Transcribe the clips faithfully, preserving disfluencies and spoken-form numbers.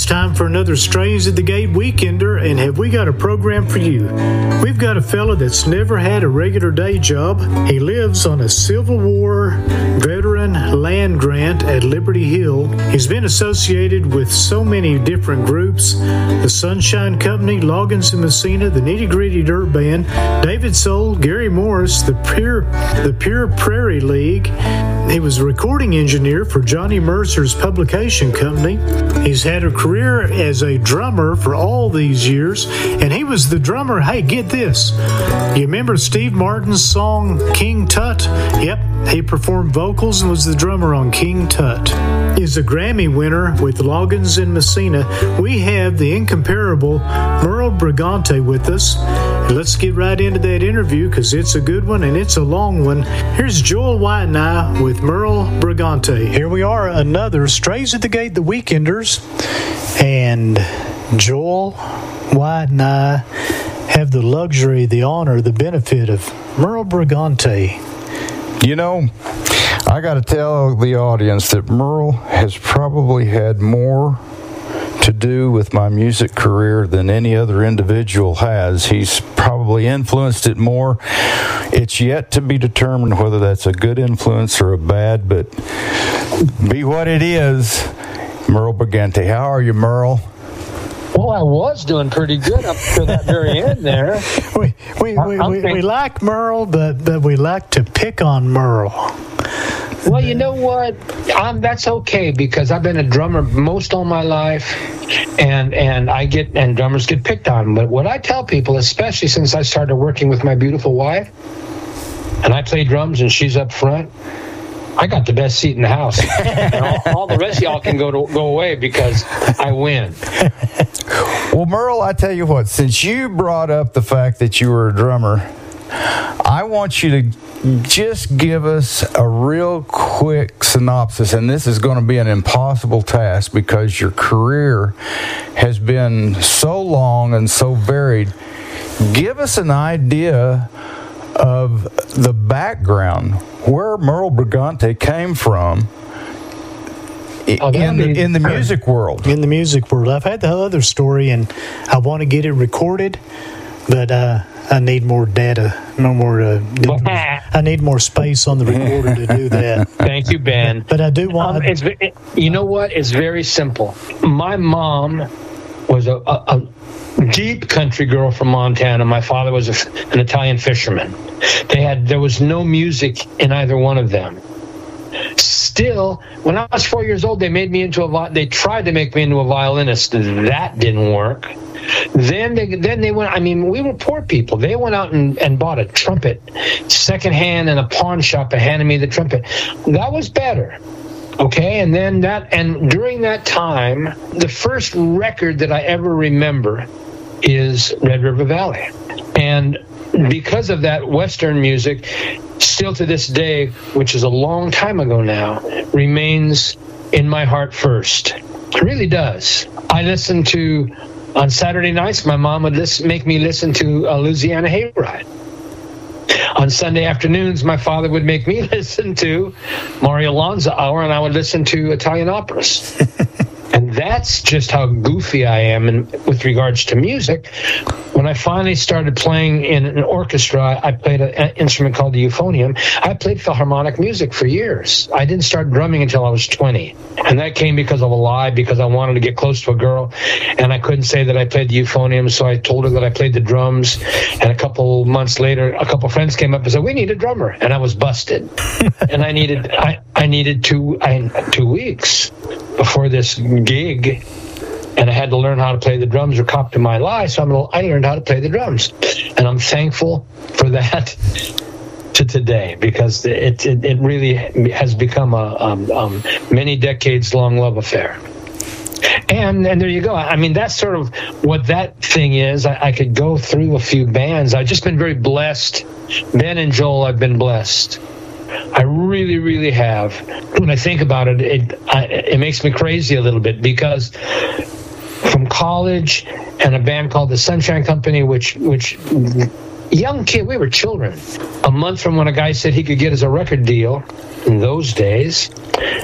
It's time for another Strays at the Gate Weekender, and have we got a program for you? We've got a fella that's never had a regular day job. He lives on a Civil War veteran land grant at Liberty Hill. He's been associated with so many different groups: the Sunshine Company, Loggins and Messina, the Nitty Gritty Dirt Band, David Soul, Gary Morris, the Pure, the Pure Prairie League. He was a recording engineer for Johnny Mercer's publication company. He's had a career as a drummer for all these years, and he was the drummer. Hey, get this. You remember Steve Martin's song King Tut? Yep, he performed vocals and was the drummer on King Tut. He's a Grammy winner with Loggins and Messina. We have the incomparable Merle Brigante with us. Let's get right into that interview because it's a good one and it's a long one. Here's Joel White and I with Merle Brigante. Here we are, another Strays at the Gate, the Weekenders. And Joel White and I have the luxury, the honor, the benefit of Merle Brigante. You know, I got to tell the audience that Merle has probably had more to do with my music career than any other individual has. He's probably influenced it more. It's yet to be determined whether that's a good influence or a bad, but be what it is. Merle Brigante. How are you, Merle? Well, I was doing pretty good up to that very end there. We we, we, we, we like Merle, but, but we like to pick on Merle. Well, you know what? Um, that's okay because I've been a drummer most all my life, and and I get and drummers get picked on. But what I tell people, especially since I started working with my beautiful wife, and I play drums and she's up front, I got the best seat in the house. And all, all the rest of y'all can go to, go away because I win. Well, Merle, I tell you what, since you brought up the fact that you were a drummer, I want you to just give us a real quick synopsis, and this is going to be an impossible task because your career has been so long and so varied. Give us an idea of the background, where Merle Brigante came from Oh, in, the, in the music world. In the music world. I've had the other story, and I want to get it recorded, but uh, I need more data, no more. Uh, I need more space on the recorder to do that. Thank you, Ben. But I do want. Um, it's, it, you know what? It's very simple. My mom was a, a, a deep country girl from Montana. My father was a, an Italian fisherman. They had there was no music in either one of them. Still, when I was four years old, they made me into a. They tried to make me into a violinist. That didn't work. Then they then they went. I mean, we were poor people. They went out and, and bought a trumpet, secondhand in a pawn shop, and handed me the trumpet. That was better. Okay, and then that and during that time, the first record that I ever remember is Red River Valley, and because of that Western music, still to this day, which is a long time ago now, remains in my heart first. It really does. I listen to, on Saturday nights, my mom would listen, make me listen to a Louisiana Hayride. On Sunday afternoons, my father would make me listen to Mario Lanza Hour, and I would listen to Italian operas. And that's just how goofy I am in, with regards to music. When I finally started playing in an orchestra, I played a, an instrument called the euphonium. I played Philharmonic music for years. I didn't start drumming until I was twenty. And that came because of a lie, because I wanted to get close to a girl. And I couldn't say that I played the euphonium, so I told her that I played the drums. And a couple months later, a couple friends came up and said, "We need a drummer." And I was busted. And I needed I, I needed two, I, two weeks before this gig, and I had to learn how to play the drums or cop to my lie, so I'm, I learned how to play the drums. And I'm thankful for that to today, because it it, it really has become a um, um, many decades-long love affair. And and there you go. I mean, that's sort of what that thing is. I, I could go through a few bands. I've just been very blessed. Ben and Joel, I've been blessed. I really, really have. When I think about it, it, I, it makes me crazy a little bit, because from college and a band called the Sunshine Company, which, which young kid, we were children. A month from when a guy said he could get us a record deal in those days,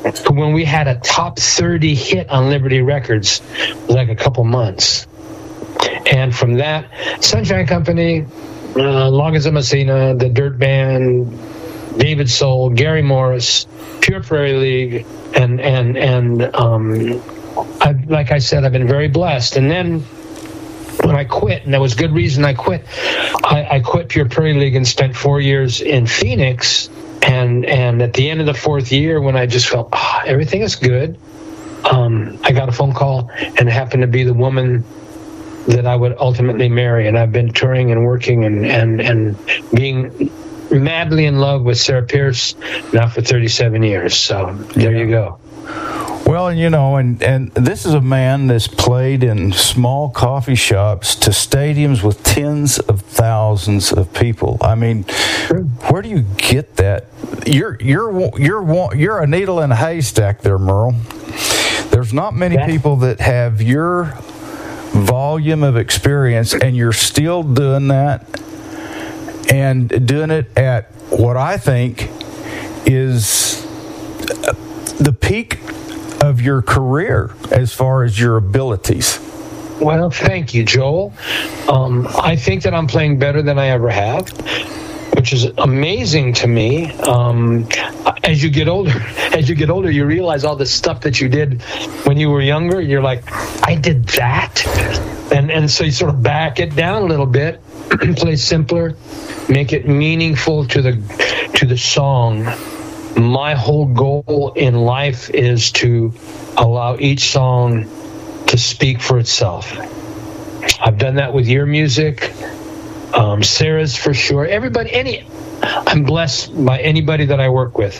when we had a top thirty hit on Liberty Records, it was like a couple months. And from that, Sunshine Company, uh, Longas de Messina, the Dirt Band, David Soul, Gary Morris, Pure Prairie League, and and and um, I, like I said, I've been very blessed. And then when I quit, and there was good reason I quit, I, I quit Pure Prairie League and spent four years in Phoenix. And and at the end of the fourth year, when I just felt oh, everything is good, um, I got a phone call, and it happened to be the woman that I would ultimately marry. And I've been touring and working and and and being madly in love with Sarah Pierce now for thirty-seven years. So there yeah. you go. Well, you know, and, and this is a man that's played in small coffee shops to stadiums with tens of thousands of people. I mean, sure. Where do you get that? You're you're you're you're a needle in a haystack there, Merle. There's not many that, people that have your volume of experience, and you're still doing that, and doing it at what I think is the peak of your career as far as your abilities. Well, thank you, Joel. Um, I think that I'm playing better than I ever have, which is amazing to me. Um, as you get older, as you get older, you realize all the stuff that you did when you were younger. You're like, I did that, and and so you sort of back it down a little bit, play simpler, make it meaningful to the to the song. My whole goal in life is to allow each song to speak for itself. I've done that with your music, um, Sarah's for sure. Everybody, any, I'm blessed by anybody that I work with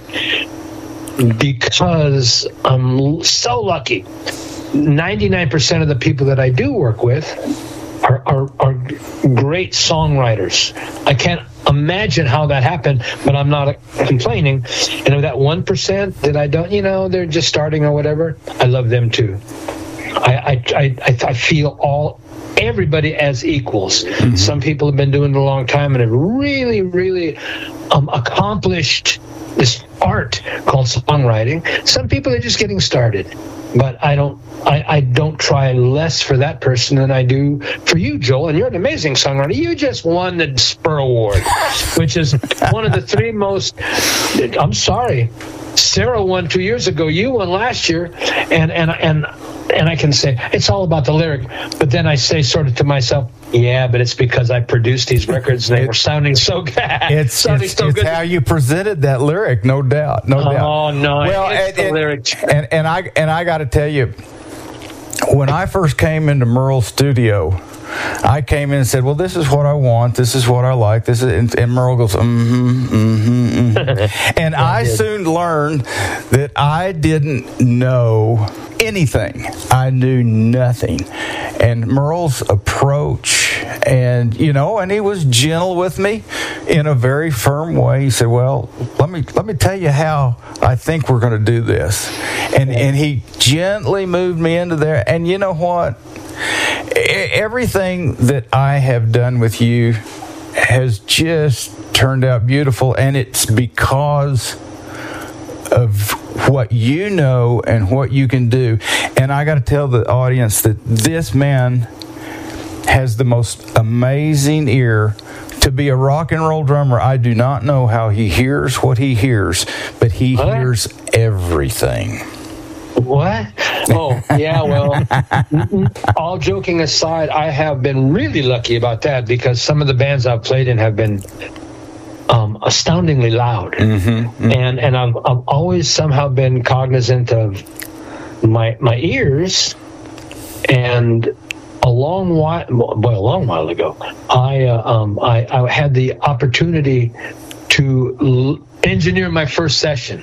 because I'm so lucky. ninety-nine percent of the people that I do work with are, are, are great songwriters. I can't imagine how that happened, but I'm not complaining. And of that one percent that I don't, you know, they're just starting or whatever, I love them too. I I I, I feel all everybody as equals. Mm-hmm. Some people have been doing it a long time and have really, really um, accomplished this art called songwriting. Some people are just getting started. But I don't I, I don't try less for that person than I do for you, Joel. And you're an amazing songwriter. You just won the Spur Award, which is one of the three most, I'm sorry, Sarah won two years ago, you won last year, and and and and I can say it's all about the lyric, but then I say sort of to myself, yeah, but it's because I produced these records and they it, were sounding so good. It's, sounding it's, so it's good. How you presented that lyric, no doubt, no oh, doubt. Oh no, well, it's and, the and, lyric. And and I and I got to tell you, when I first came into Merle's studio, I came in and said, well, this is what I want. This is what I like. This is, and, and Merle goes, mm-hmm, mm-hmm, mm-hmm. And yeah, I soon learned that I didn't know anything. I knew nothing. And Merle's approach, and, you know, and he was gentle with me in a very firm way. He said, well, let me, let me tell you how I think we're going to do this. And, and he gently moved me into there. And you know what? Everything that I have done with you has just turned out beautiful, and it's because of what you know and what you can do. And I got to tell the audience that this man has the most amazing ear. To be a rock and roll drummer, I do not know how he hears what he hears, but he what? hears everything. What? Oh, yeah, well, all joking aside, I have been really lucky about that because some of the bands I've played in have been um, astoundingly loud. Mm-hmm, mm-hmm. And and I've, I've always somehow been cognizant of my my ears. And a long while, boy, a long while ago, I, uh, um, I, I had the opportunity to l- engineer my first session.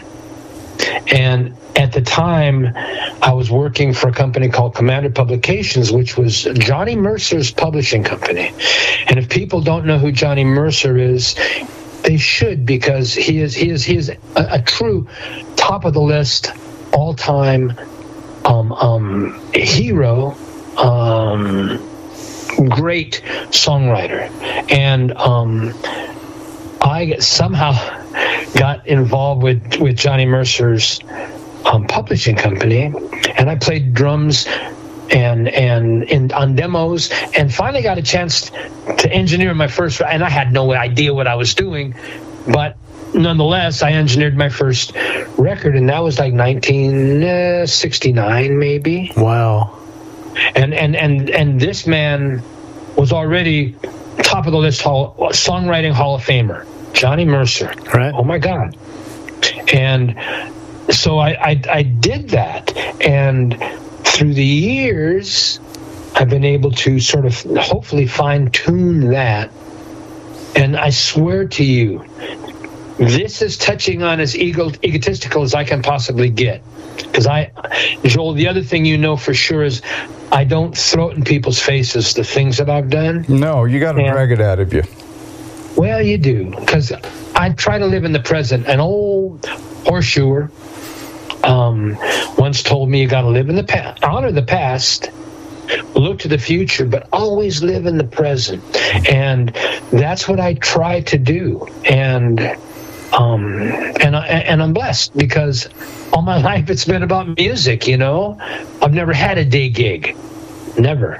And at the time, I was working for a company called Commander Publications, which was Johnny Mercer's publishing company. And if people don't know who Johnny Mercer is, they should, because he is he is he is a, a true top of the list, all time um, um, hero, um, great songwriter, and um, I somehow got involved with with Johnny Mercer's um, publishing company, and I played drums and and in on demos, and finally got a chance to engineer my first. And I had no idea what I was doing, but nonetheless, I engineered my first record, and that was like nineteen sixty-nine, maybe. Wow. And and and and this man was already top of the list hall, songwriting Hall of Famer, Johnny Mercer. Right. Oh my God. And so I, I I did that, and through the years, I've been able to sort of hopefully fine tune that. And I swear to you, this is touching on as ego, egotistical as I can possibly get. Because I, Joel, the other thing you know for sure is I don't throw it in people's faces, the things that I've done. No, you got to drag it out of you. Well, you do. Because I try to live in the present. An old horseshoer um, once told me you got to live in the past, honor the past, look to the future, but always live in the present. And that's what I try to do. And um, and I, and I'm blessed because all my life it's been about music. You know, I've never had a day gig, never.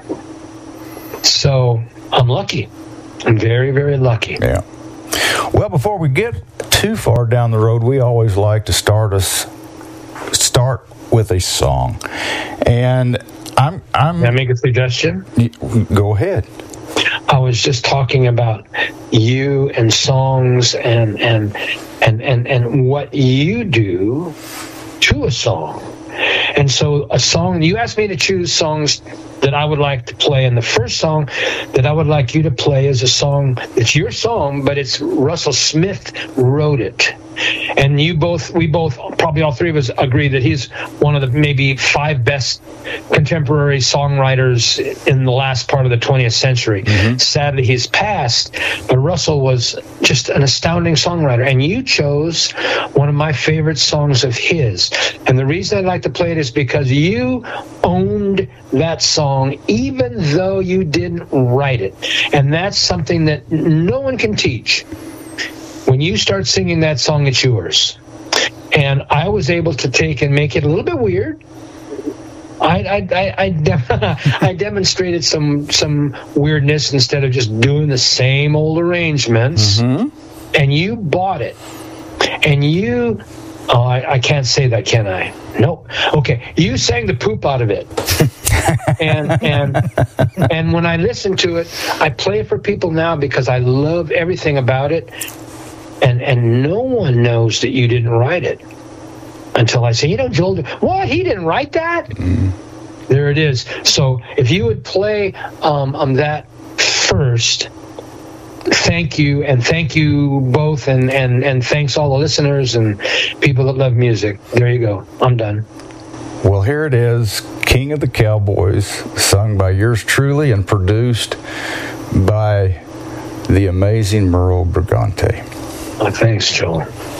So I'm lucky. I'm very, very lucky. Yeah. Well, before we get too far down the road, we always like to start us start with a song, and I'm. I'm. Can I make a suggestion? Go ahead. I was just talking about you and songs and and and and, and what you do to a song. And so a song, you asked me to choose songs that I would like to play, and the first song that I would like you to play is a song, it's your song, but it's Russell Smith wrote it. And you both, we both, probably all three of us agree that he's one of the maybe five best contemporary songwriters in the last part of the twentieth century. Mm-hmm. Sadly, he's passed, but Russell was just an astounding songwriter. And you chose one of my favorite songs of his. And the reason I'd like to play it is because you owned that song, even though you didn't write it. And that's something that no one can teach. When you start singing that song, it's yours. And I was able to take and make it a little bit weird. I I I, I, de- I demonstrated some some weirdness instead of just doing the same old arrangements. Mm-hmm. And you bought it. And you, oh, I, I can't say that, can I? Nope. Okay, you sang the poop out of it. and and and when I listen to it, I play it for people now because I love everything about it. And and no one knows that you didn't write it until I say, you know, Joel, what? He didn't write that? Mm. There it is. So if you would play um, um that first, thank you, and thank you both, and, and, and thanks all the listeners and people that love music. There you go. I'm done. Well, here it is, King of the Cowboys, sung by yours truly and produced by the amazing Merle Brigante. Oh, thanks, Joel.